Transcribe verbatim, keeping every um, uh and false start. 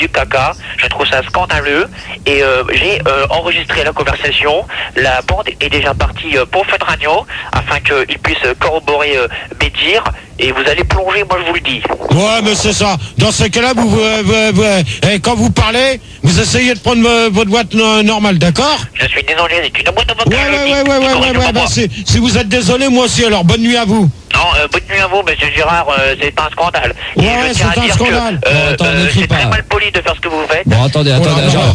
du caca. Je trouve ça scandaleux. Et euh, j'ai euh, enregistré la conversation. La bande est déjà partie euh, pour Fun Radio afin qu'ils puissent corroborer euh, mes dires. Et vous allez plonger, moi je vous le dis. Ouais, mais c'est ça. Dans ce cas-là, vous, vous, vous, vous eh, quand vous parlez, vous essayez de prendre euh, votre boîte no- normale, d'accord? Je suis désolé, c'est une boîte de Ouais, ouais, ouais, ouais, ouais, ouais, ouais, bah, si, si vous êtes désolé, moi aussi, alors bonne nuit à vous. Non, euh, bonne nuit à vous, monsieur Girard, euh, c'est pas un scandale. Et Ouais, je c'est tiens à un dire scandale. que euh, Bon, attends, euh, n'écris c'est pas. très mal poli de faire ce que vous faites. Bon, attendez, Oh là attendez, là. Gérard.